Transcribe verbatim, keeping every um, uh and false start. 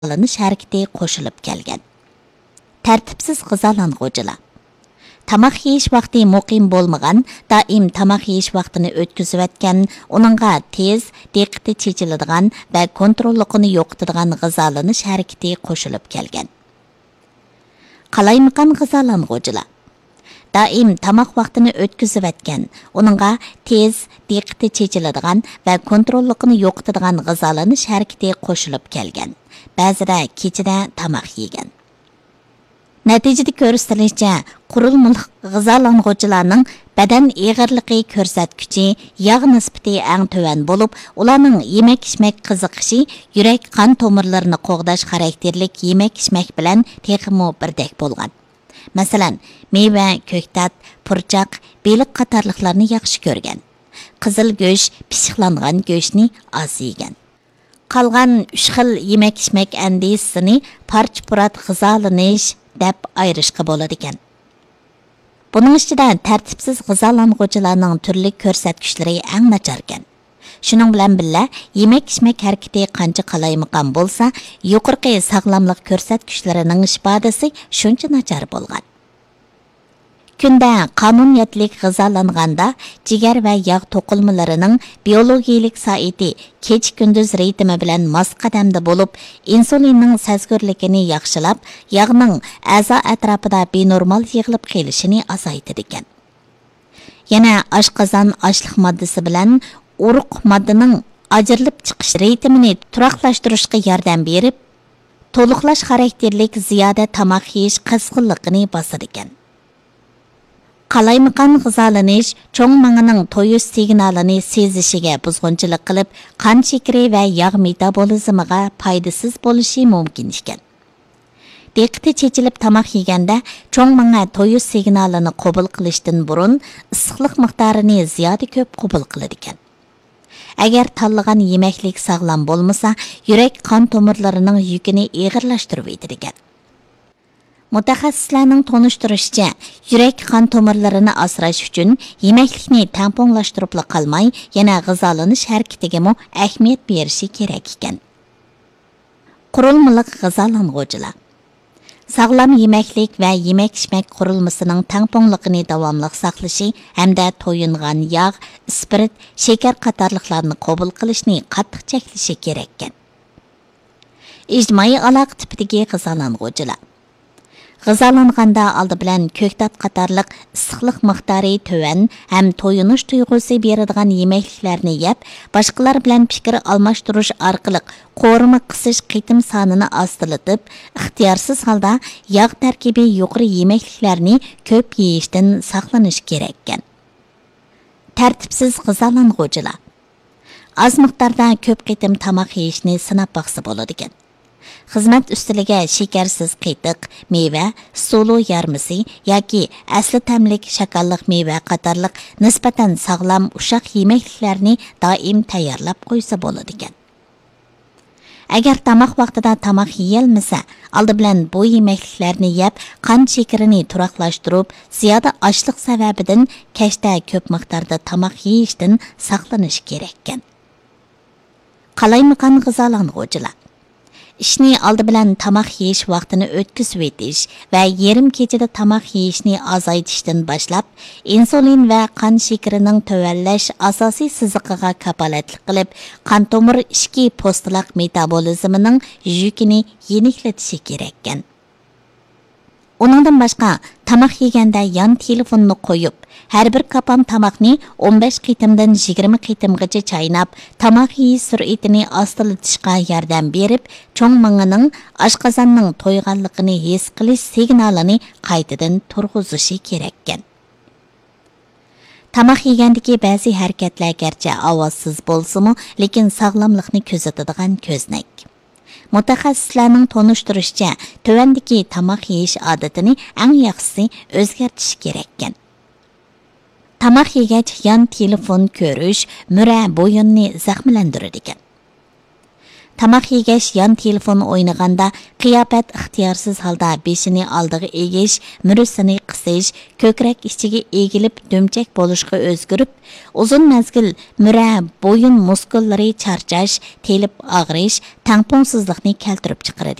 g'izolanish harakati qo'shilib kelgan. Tartibsiz g'izolang'uvchilar. Tamaq yeyish vaqti muqim bo'lmagan, doim tamaq yeyish vaqtini o'tkazayotgan, uningga tez, diqqati chechiladigan va kontrolligini yo'qotadigan g'izolanish harakati qo'shilib kelgan. Qalaymaqan g'izolang'uvchilar. Daim tamaq vaqtini o'tkazayotgan, uningga tez, diqqati chechiladigan va kontrolligini yo'qotadigan g'izolanish harakati qo'shilib kelgan. Ba'zida kechida tamaq yegan. Natijada ko'rsatilishicha, qurilmalik g'izolang'uvchilarning badan eg'irligi ko'rsatkichi yog' nisbati eng tuvan bo'lib, ularning yemak-ichmak qiziqishi yurak qon tomirlarini qo'g'dash xarakterlik yemak-ichmak bilan texmo birdek bo'lgan. Masalan, meva, ko'ktat, purchoq, beliq qatorliqlarni yaxshi ko'rgan. Qizil go'sht, pishiqlangan go'shtni oz yegan. Qolgan uch xil yemak-ichmak andisini parch-purat g'izolanish deb ayirishga bo'ladi ekan. Buning ichida tartibsiz g'izolang'uvchilarning turli ko'rsatkichlari eng nachar ekan. Shuning bilan birga yemak-ichmak harakati qancha qalaymaqan bo'lsa, yuqorqi sog'lomlik ko'rsatkichlarining ifodasi shuncha nachar bo'lgan. Kunda qonuniyatlik g'izolanganda jigar va yog' to'qilmalarining biologiyalik soati kech-kunduz ritmi bilan mos qadamda bo'lib, insulinning sezgirligini yaxshilab, yog'ning a'zo atrofida benormal yig'ilib qolishini azaytadi ekan. Yana oshqozon ochliq moddasi bilan urug' moddaning ajrilib chiqish ritmini turaqlashtirishga yordam berib, to'liqlash xarakterlik ziyoda tamoq yeyish qizg'inligini bosar ekan. Qalaymaqan g'izolanish cho'ng mang'ining to'yish signalini sezishiga buzg'unchilik qilib, qon shakari va yog' metabolizmiga foydasiz bo'lishi mumkin ekan. Diqqati chechilib tamoq yeganda cho'ng mang'a to'yish signalini qabul qilishdan burun issiqlik miqdorini ziyoda ko'p qabul qiladi ekan. Agar tanlagan yemaklik sog'lom bo'lmasa, yurak qon tomirlarining yukini og'irlashtirib etadi ekan. Mutaxassislarning tonishtirishicha, yurak qon tomirlarini asrash uchun yemaklikni tamponlashtirib qolmay, yana g'izolanish harakatiga mo ahamiyat berishi kerak ekan. Qurilmalik g'izolang'uvchilar. Sog'lom yemaklik va yemak-ichmak qurilmasining tamponligini davomli saqlashi hamda to'yingan yog', spirit, shakar qatorliqlarni qabul qilishni qattiq cheklashi kerak ekan. Ijtimoiy aloqa tipidagi g'izolang'uvchilar. G'izolanganda oldi bilan ko'ktat qatorliq issiqlik miqdori tuvan ham to'yinish tuyg'usi beradigan yemakliklarni yeb, boshqalar bilan fikr almashtirish orqali qo'rima qisish qitim sonini ostilatib, ixtiyorsiz holda yog' tarkibi yuqori yemakliklarni ko'p yeyishdan saqlanish kerak ekan. Tartibsiz g'izolang'uvchilar. Az miqdorda ko'p qitim tamoq yeyishni sinab baqsa bo'ladi ekan. Xizmat ustiliga shakarsiz qiytiq, meva, sulu yarmisi yoki asli tamlik shakarliq meva qatorliq nisbatan sog'lom ushaq yemakliklarni doim tayyorlab qo'ysa bo'ladi ekan. Agar tamoq vaqtida tamoq yeyilmasa, oldi bilan bu yemakliklarni yeb, qon shakarini turaqlashtirib, ziyoda ochliq sababidan kechda ko'p miqdorda tamoq yeyishdan saqlanish kerak ekan. Qalaymaqan g'izolang'uvchilar. Ishni oldi bilan tamoq yeyish vaqtini o'tkazib etish va yarim kechada tamoq yeyishni azaytishdan boshlab, insulin va qon shakarining tuvanlash asosiy siziqiga kapolatlik qilib, qon tomir ichki postaloq metabolizmining yukini yeniklatishi kerak ekan. Uningdan boshqa, tamoq yeganda yon telefonni qo'yib, har bir kapam tamoqni o'n besh qitimdan yigirma qitimgacha chaynab, tamoq yeyish sur'atini ostilatishga yordam berib, cho'ng mang'ining oshqozonning to'yganligini his qilish signalini qaytadan turg'izishi kerak ekan. Tamoq yegandagi ba'zi harakatlar garchi ovozsiz bo'lsa-mu, lekin sog'lomlikni ko'rsatadigan ko'znak. Mutaxassislarning tonishtirishicha, tuvandagi tamoq yeyish odatini eng yaxshisi o'zgartirish kerak ekan. Tamoq yegach yon telefon ko'rish, mura bo'yinni zaxmlantiradi ekan. Tamaq yegeş yan telefon o'ynaganda qiyofat ixtiyorsiz holda beshini oldiga egish, murusini qisish, ko'krak ichiga egilib do'mchak bo'lishga o'zgarib, uzun mezgil mura, bo'yin muskullari charchash, telib og'rish, tangpongsizlikni keltirib chiqaradi.